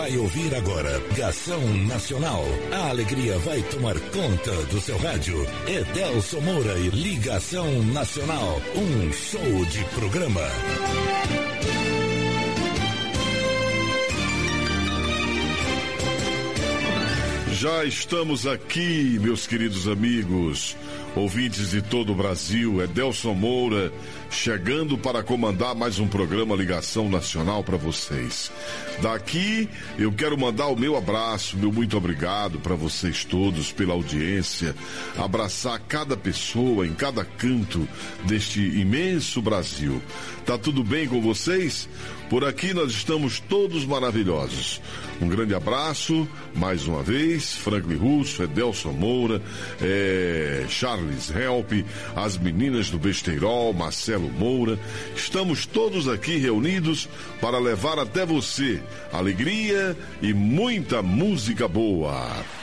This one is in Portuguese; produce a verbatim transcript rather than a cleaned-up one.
Vai ouvir agora Ligação Nacional. A alegria vai tomar conta do seu rádio. Edelson Moura e Ligação Nacional. Um show de programa. Já estamos aqui, meus queridos amigos, ouvintes de todo o Brasil. Edelson Moura chegando para comandar mais um programa Ligação Nacional para vocês. Daqui eu quero mandar o meu abraço, meu muito obrigado para vocês todos pela audiência, abraçar cada pessoa em cada canto deste imenso Brasil. Tá tudo bem com vocês? Por aqui nós estamos todos maravilhosos. Um grande abraço, mais uma vez, Franklin Russo, Edelson Moura, é, Charles Help, as meninas do Besteirol, Marcelo Moura. Estamos todos aqui reunidos para levar até você alegria e muita música boa.